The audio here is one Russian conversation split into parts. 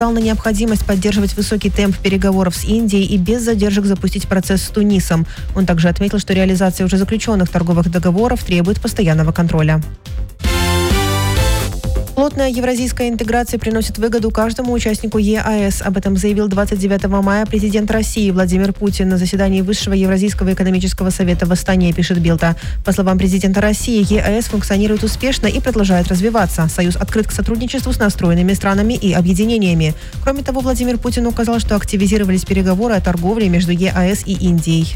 на необходимость поддерживать высокий темп переговоров с Индией и без задержек запустить процесс с Тунисом. Он также отметил, что реализация уже заключенных торговых договоров требует постоянного контроля. Плотная евразийская интеграция приносит выгоду каждому участнику ЕАЭС. Об этом заявил 29 мая президент России Владимир Путин на заседании Высшего Евразийского экономического совета в Астане, пишет Билта. По словам президента России, ЕАЭС функционирует успешно и продолжает развиваться. Союз открыт к сотрудничеству с настроенными странами и объединениями. Кроме того, Владимир Путин указал, что активизировались переговоры о торговле между ЕАЭС и Индией.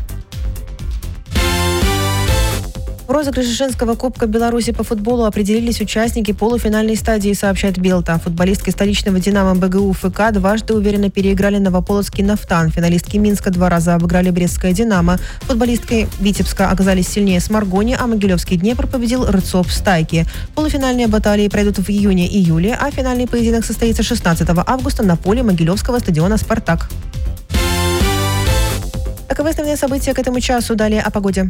В розыгрыше женского кубка Беларуси по футболу определились участники полуфинальной стадии, сообщает Белта. Футболистки столичного «Динамо» БГУ ФК дважды уверенно переиграли Новополоцкий «Нафтан». Финалистки Минска 2 раза обыграли Брестское «Динамо». Футболистки Витебска оказались сильнее с Маргони, а Могилевский Днепр победил Рыцов Стайки. Полуфинальные баталии пройдут в июне-июле, а финальный поединок состоится 16 августа на поле Могилевского стадиона «Спартак». Таковы основные события к этому часу. Далее о погоде.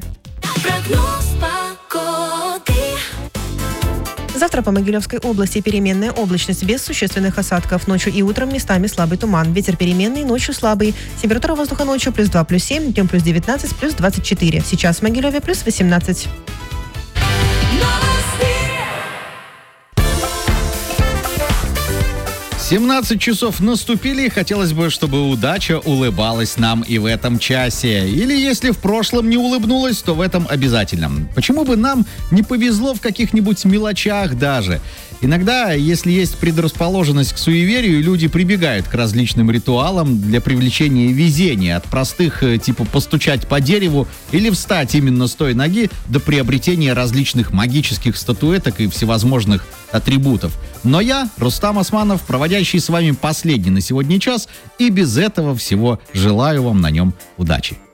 Завтра по Могилевской области переменная облачность без существенных осадков. Ночью и утром местами слабый туман. Ветер переменный, ночью слабый. Температура воздуха ночью +2, +7, днем +19, +24. Сейчас в Могилеве +18. 17 часов наступили, и хотелось бы, чтобы удача улыбалась нам и в этом часе. Или если в прошлом не улыбнулась, то в этом обязательно. Почему бы нам не повезло в каких-нибудь мелочах даже? Иногда, если есть предрасположенность к суеверию, люди прибегают к различным ритуалам для привлечения везения. От простых, типа постучать по дереву или встать именно с той ноги, до приобретения различных магических статуэток и всевозможных атрибутов. Но я, Рустам Османов, проводящий с вами последний на сегодня час, и без этого всего желаю вам на нем удачи.